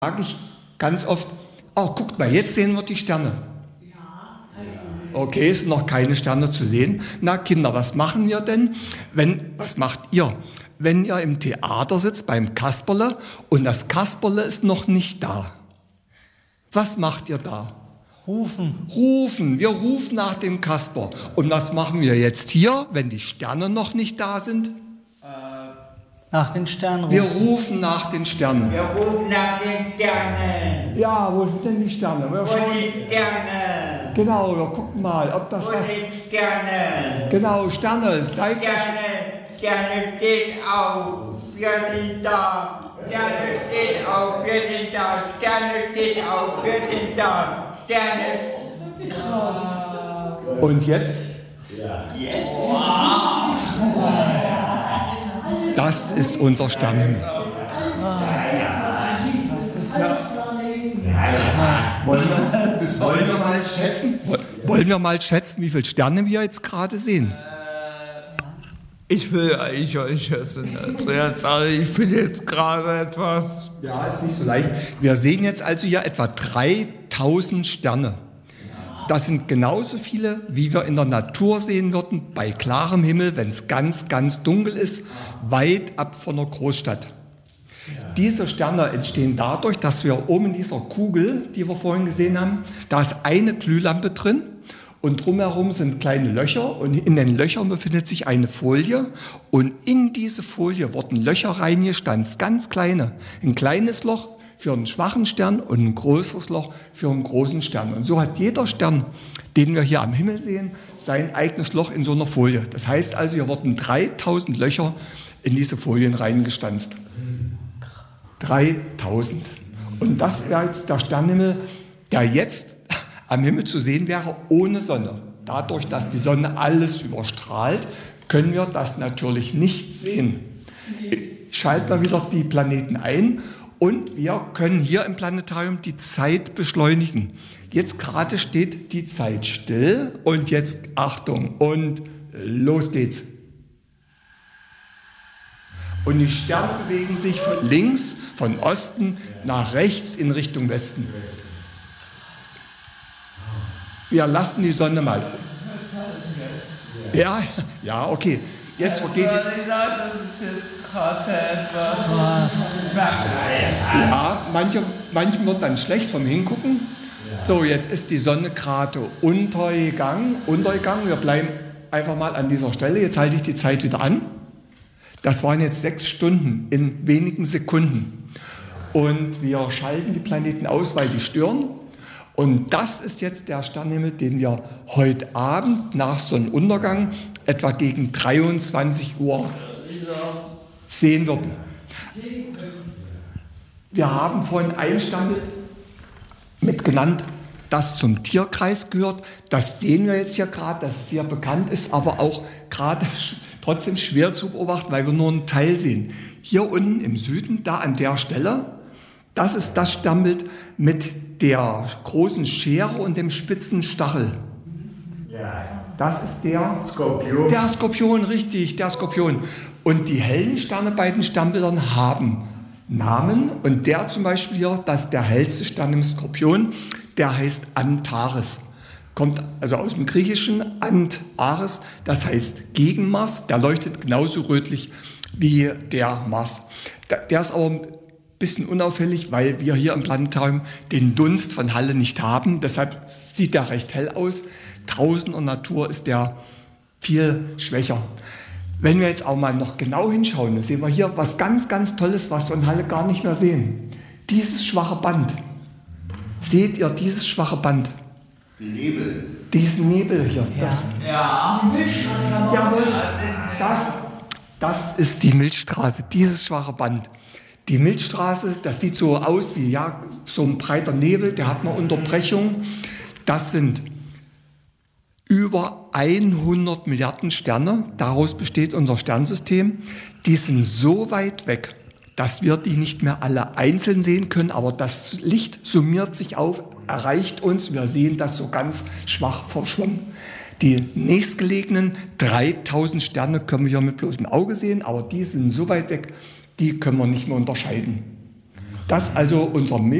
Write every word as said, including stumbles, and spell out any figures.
sage ich ganz oft, oh, guckt mal, jetzt sehen wir die Sterne. Okay, es sind noch keine Sterne zu sehen. Na Kinder, was machen wir denn? Wenn, was macht ihr? Wenn ihr im Theater sitzt beim Kasperle und das Kasperle ist noch nicht da. Was macht ihr da? Rufen. Rufen. Wir rufen nach dem Kasper. Und was machen wir jetzt hier, wenn die Sterne noch nicht da sind? Nach den Sternen rufen. Wir rufen nach den Sternen. Wir rufen nach den Sternen. Ja, wo sind denn die Sterne? Wir Wo schauen- sind Sterne? Genau, wir gucken mal, ob das Wo was... sind Sterne? Genau, Sterne, seid ihr... Sterne, Sterne steht auf. Wir sind da. Sterne steht auf. Wir sind da. Sterne steht auf. Wir sind da. Sterne. Und jetzt? Das ist unser Sternenhimmel. Wollen wir, das wollen wir mal schätzen? Wollen wir mal schätzen, wie viele Sterne wir jetzt gerade sehen? Ich will eigentlich euch schätzen. Also jetzt, also ich bin jetzt gerade etwas. Ja, ist nicht so leicht. Wir sehen jetzt also hier etwa dreitausend Sterne. Das sind genauso viele, wie wir in der Natur sehen würden, bei klarem Himmel, wenn es ganz, ganz dunkel ist, weit ab von der Großstadt. Diese Sterne entstehen dadurch, dass wir oben in dieser Kugel, die wir vorhin gesehen haben, da ist eine Glühlampe drin und drumherum sind kleine Löcher und in den Löchern befindet sich eine Folie und in diese Folie wurden Löcher reingestanzt, ganz kleine, ein kleines Loch für einen schwachen Stern und ein größeres Loch für einen großen Stern. Und so hat jeder Stern, den wir hier am Himmel sehen, sein eigenes Loch in so einer Folie. Das heißt also, hier wurden dreitausend Löcher in diese Folien reingestanzt. dreitausend. Und das wäre jetzt der Sternenhimmel, der jetzt am Himmel zu sehen wäre, ohne Sonne. Dadurch, dass die Sonne alles überstrahlt, können wir das natürlich nicht sehen. Ich schalte mal wieder die Planeten ein. Und wir können hier im Planetarium die Zeit beschleunigen. Jetzt gerade steht die Zeit still und jetzt Achtung und los geht's. Und die Sterne bewegen sich von links, von Osten nach rechts in Richtung Westen. Wir lassen die Sonne mal. Ja, ja, okay. Jetzt vergeht die... Das ist jetzt gerade etwas. Ja, manche, manchen wird dann schlecht vom Hingucken. So, jetzt ist die Sonne gerade untergegangen. Untergegangen. Wir bleiben einfach mal an dieser Stelle. Jetzt halte ich die Zeit wieder an. Das waren jetzt sechs Stunden in wenigen Sekunden. Und wir schalten die Planeten aus, weil die stören. Und das ist jetzt der Sternenhimmel, den wir heute Abend nach Sonnenuntergang etwa gegen dreiundzwanzig Uhr sehen würden. Wir haben vorhin ein Sternbild mit genannt, das zum Tierkreis gehört. Das sehen wir jetzt hier gerade, das sehr bekannt ist, aber auch gerade trotzdem schwer zu beobachten, weil wir nur einen Teil sehen. Hier unten im Süden, da an der Stelle, das ist das Sternbild mit der großen Schere und dem spitzen Stachel. Das ist der Skorpion. Der Skorpion, richtig, der Skorpion. Und die hellen Sterne bei den Sternbildern haben Namen. Und der zum Beispiel hier, das ist der hellste Stern im Skorpion, der heißt Antares. Kommt also aus dem Griechischen, Antares, das heißt gegen Mars. Der leuchtet genauso rötlich wie der Mars. Der ist aber ein bisschen unauffällig, weil wir hier im Planetarium den Dunst von Halle nicht haben. Deshalb sieht der recht hell aus. Draußen in der Natur ist der viel schwächer. Wenn wir jetzt auch mal noch genau hinschauen, dann sehen wir hier was ganz, ganz Tolles, was wir in Halle gar nicht mehr sehen. Dieses schwache Band. Seht ihr dieses schwache Band? Nebel. Diesen Nebel hier. Das, Ja. jawohl, das, das ist die Milchstraße, dieses schwache Band. Die Milchstraße, das sieht so aus wie ja, so ein breiter Nebel, der hat eine Unterbrechung. Das sind über hundert Milliarden Sterne, daraus besteht unser Sternensystem. Die sind so weit weg, dass wir die nicht mehr alle einzeln sehen können, aber das Licht summiert sich auf, erreicht uns, wir sehen das so ganz schwach verschwommen. Die nächstgelegenen dreitausend Sterne können wir hier mit bloßem Auge sehen, aber die sind so weit weg, die können wir nicht mehr unterscheiden. dass also unser